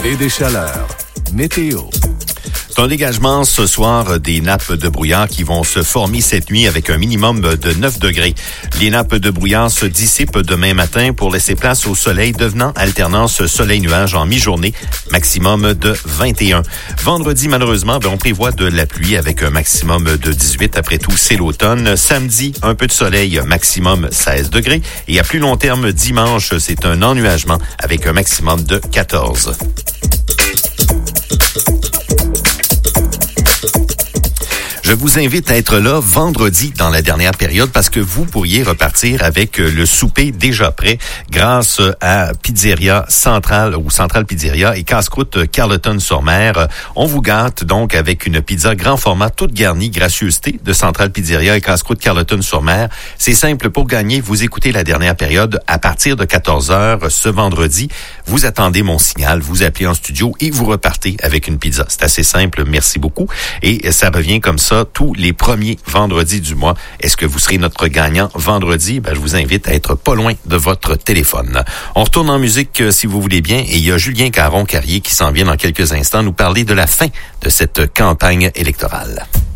et des chaleurs. Météo. C'est un dégagement ce soir des nappes de brouillard qui vont se former cette nuit avec un minimum de 9 degrés. Les nappes de brouillard se dissipent demain matin pour laisser place au soleil, devenant alternance soleil-nuage en mi-journée, maximum de 21. Vendredi, malheureusement, on prévoit de la pluie avec un maximum de 18. Après tout, c'est l'automne. Samedi, un peu de soleil, maximum 16 degrés. Et à plus long terme, dimanche, c'est un ennuagement avec un maximum de 14. Je vous invite à être là vendredi dans la dernière période parce que vous pourriez repartir avec le souper déjà prêt grâce à Pizzeria Centrale ou Centrale Pizzeria et Casse-Croûte Carleton-sur-Mer. On vous gâte donc avec une pizza grand format toute garnie, gracieuseté de Centrale Pizzeria et Casse-Croûte Carleton-sur-Mer. C'est simple pour gagner. Vous écoutez la dernière période à partir de 14h ce vendredi. Vous attendez mon signal, vous appelez en studio et vous repartez avec une pizza. C'est assez simple. Merci beaucoup. Et ça revient comme ça tous les premiers vendredis du mois. Est-ce que vous serez notre gagnant vendredi? Je vous invite à être pas loin de votre téléphone. On retourne en musique si vous voulez bien et il y a Julien Caron-Carrier qui s'en vient dans quelques instants nous parler de la fin de cette campagne électorale.